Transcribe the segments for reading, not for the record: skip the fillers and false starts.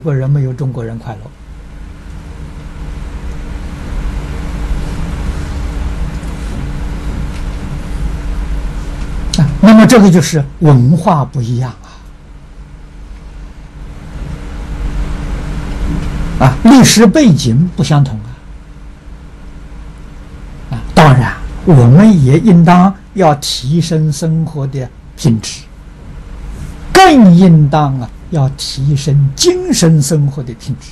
中国人没有中国人快乐。那么这个就是文化不一样历史背景不相同当然，我们也应当要提升生活的品质，更应当要提升精神生活的品质。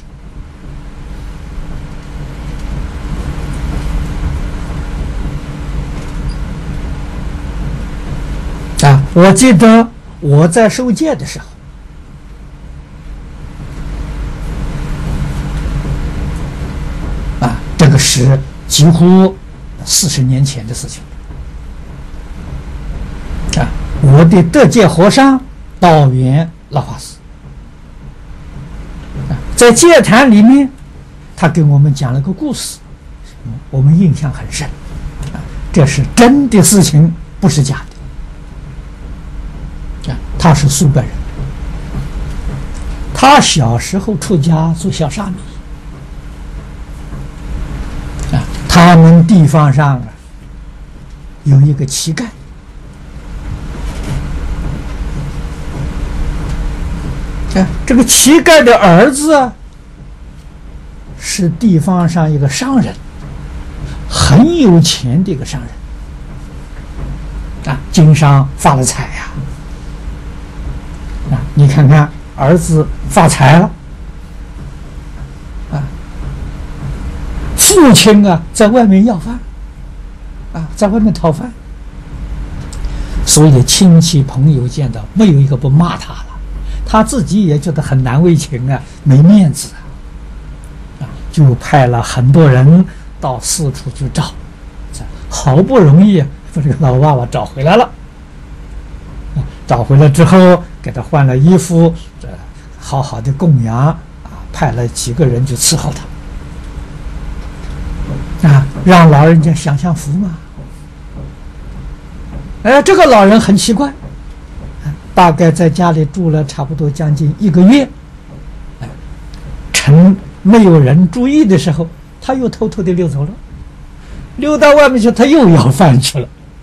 我记得我在受戒的时候，这个是几乎40年前的事情。我的得戒和尚道元老法师，在戒坛里面，他给我们讲了个故事，我们印象很深。这是真的事情，不是假的。他是苏北人，他小时候出家做小沙弥。他们地方上有一个乞丐，这个乞丐的儿子是地方上一个商人，很有钱的一个商人，经商发了财呀。你看看儿子发财了，父亲在外面要饭，在外面讨饭，所有的亲戚朋友见到没有一个不骂他了，他自己也觉得很难为情没面子就派了很多人到四处去找，好不容易把这个老爸爸找回来了。找回来之后，给他换了衣服，好好的供养派了几个人去伺候他让老人家享享福嘛。这个老人很奇怪，大概在家里住了差不多将近1个月，趁没有人注意的时候，他又偷偷的溜走了，溜到外面去，他又要饭去了。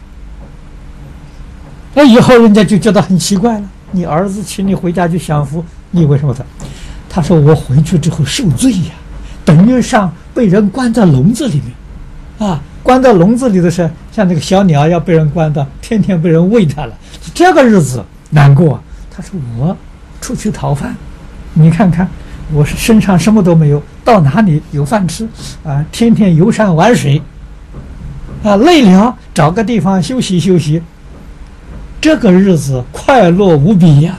以后人家就觉得很奇怪了，你儿子请你回家去享福，你为什么他说我回去之后受罪呀，等于上被人关在笼子里面关在笼子里的是像那个小鸟要被人关到，天天被人喂它了，这个日子难过。他说我出去讨饭，你看看我身上什么都没有，到哪里有饭吃天天游山玩水累了找个地方休息休息，这个日子快乐无比呀。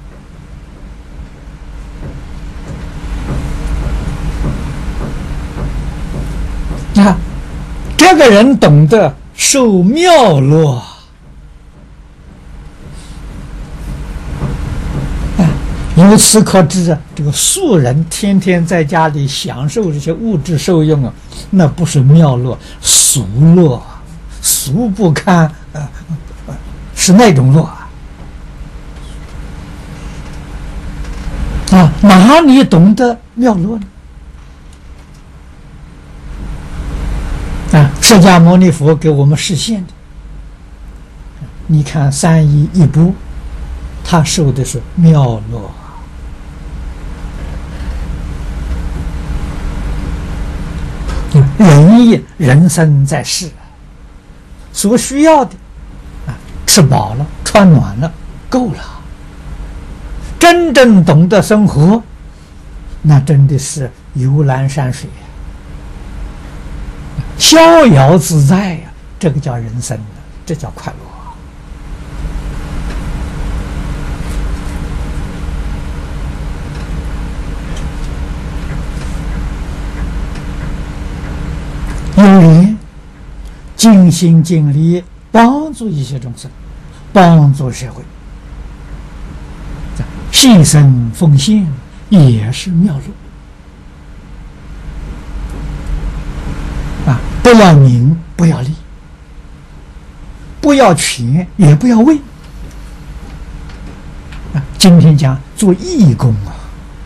这个人懂得受妙乐由此可知这个素人天天在家里享受这些物质受用那不是妙乐，俗乐，俗不堪是那种乐哪里懂得妙乐呢？释迦牟尼佛给我们实现的，你看3衣1钵，他受的是妙乐人生在世所需要的吃饱了穿暖了够了，真正懂得生活，那真的是游览山水逍遥自在这个叫人生这叫快乐。有缘尽心尽力帮助一些众生，帮助社会，牺牲奉献也是妙乐不要名不要利，不要权也不要位今天讲做义工